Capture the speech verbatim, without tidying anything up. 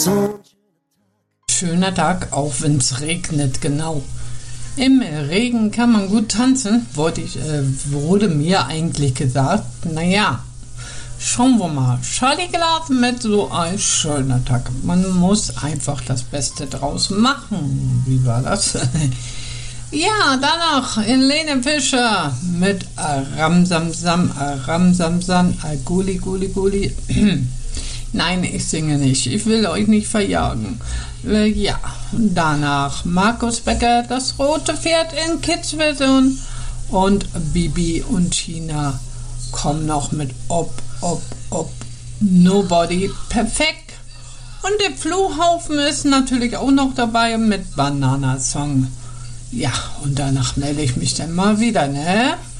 Schöner Tag, auch wenn es regnet, genau. Im Regen kann man gut tanzen, wollte ich, äh, wurde mir eigentlich gesagt. Naja, schauen wir mal. Charlie gelaufen mit so ein schöner Tag. Man muss einfach das Beste draus machen. Wie war das? Ja, danach Helene Fischer mit Ramsamsam, Ramsamsam, Guli Guli Guli. Nein, ich singe nicht. Ich will euch nicht verjagen. Äh, ja, danach Markus Becker, das rote Pferd in Kids-Version. Und Bibi und Tina kommen noch mit Ob, Ob, Ob, Nobody. Perfekt. Und der Fluhaufen ist natürlich auch noch dabei mit Banana Song. Ja, und danach melde ich mich dann mal wieder, ne?